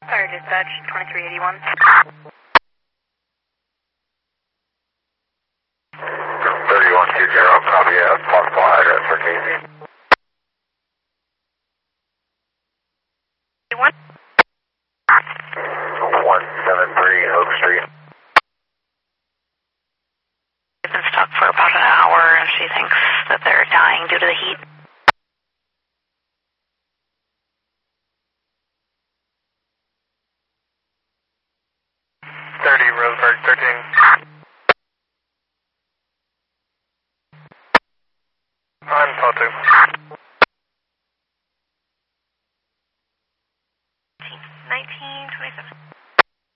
Fire dispatch, 2381. 3120, copy, possible address for Casey. 1. 173 Oak Street. They've been stuck for about an hour and she thinks that they're dying due to the heat. Roseburg 13. I'm Potu. 1927.